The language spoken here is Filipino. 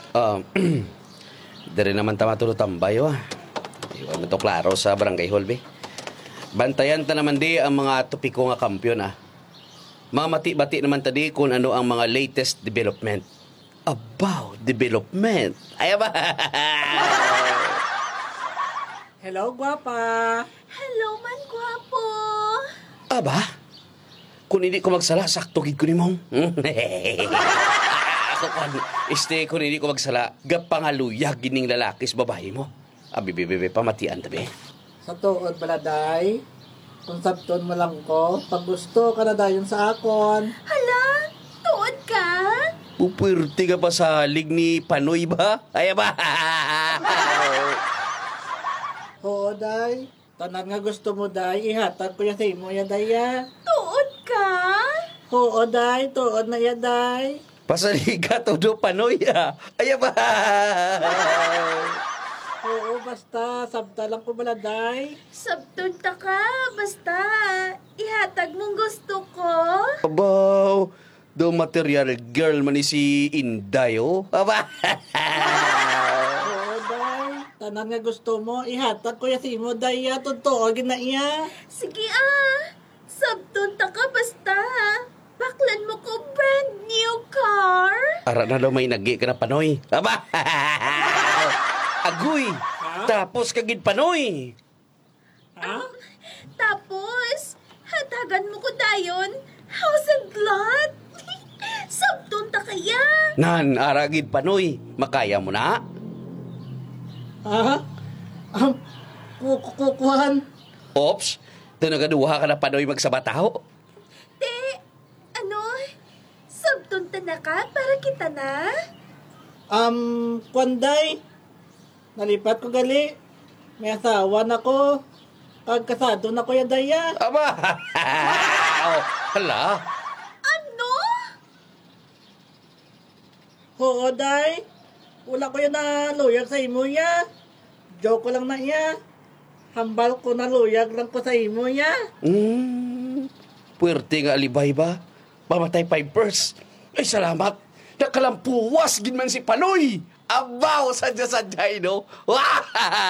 Um, Dari naman tama tulo tambay, ah. Iwan mo to klaro sa barangay hall, be. Bantayan ta naman di ang mga topiko nga kampyon, ah. Mga mati-bati naman tadi kung ano ang mga latest development. About development. Ay ba? Hello, gwapa. Hello man, gwapo. Aba? Kung hindi ko magsala, sakto gid ko ni mong. Ako kung hindi ko magsala, gapangaluyag gining lalaki sa babae mo. Abi, pamatian tabi. Sa tuod baladay, kung sabton mo lang ko, pag gusto ka na dayon sa akon. Hala, tuod ka? Pupwerte ka pa sa lig ni Panoy ba? Ay ba? Oo, day. Tanan nga gusto mo, day. Ihatag ko yan sa imo, ya, day, ya. Tuod ka? Oo, day. Tuod na, ya, day. Pasaliga todo Panoy, ah. Ay ba? Oo, basta. Sabta lang ko baladay. Sabton ta ka, basta. Ihatag mong gusto ko. Abaw, do material girl man ni si Inday, oh. Aba? Oo, day. Tanan nga gusto mo, ihatag ko yan sa imo, day, ya. Totoo, gina iya. Sige sabton ta ka, basta. Baklan mo ko brand new car. Ara na daw may nagi ka na Panoy. Aba? Agoy! Tapos kagid Panoy. Ha? Tapos, hatagan mo ko dayon, house and lot. Sabton ta kaya. Nan, aragid Panoy. Makaya mo na? Ha? Kukuhan. Ops, tinagaduha ka na Panoy magsabataho. Sabton ta na ka para kita na. Kwanday. Nalipat ko gali. May asawa na ko. Pagkasado na ko ya, daya. Aba! Oh, hala? Ano? Oo, day. Wala ko yan na luyag sa imo ya. Joke ko lang na iya. Hambal ko na luyag lang ko sa imo ya. Puwerte nga alibay ba? Mamatay 5%. Ay, salamat. Nakalampuwas gin man si Panoy. Abaw, sadya-sadya, no?